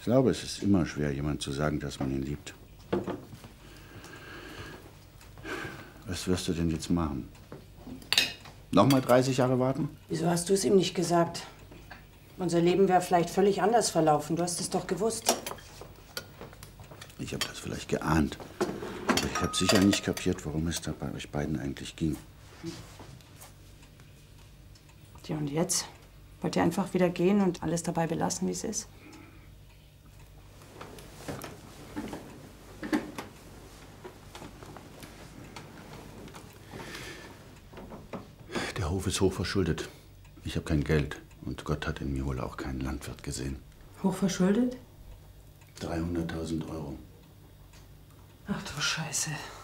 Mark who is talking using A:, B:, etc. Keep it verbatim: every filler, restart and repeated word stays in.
A: Ich glaube, es ist immer schwer, jemandem zu sagen, dass man ihn liebt. Was wirst du denn jetzt machen? Nochmal dreißig Jahre warten?
B: Wieso hast du es ihm nicht gesagt? Unser Leben wäre vielleicht völlig anders verlaufen. Du hast es doch gewusst.
A: Ich habe das vielleicht geahnt. Aber ich habe sicher nicht kapiert, worum es da bei euch beiden eigentlich ging.
B: Tja, und jetzt? Wollt ihr einfach wieder gehen und alles dabei belassen, wie es ist?
A: Der Hof ist hochverschuldet. Ich habe kein Geld. Und Gott hat in mir wohl auch keinen Landwirt gesehen.
B: Hochverschuldet?
A: dreihunderttausend Euro.
B: Ach du Scheiße.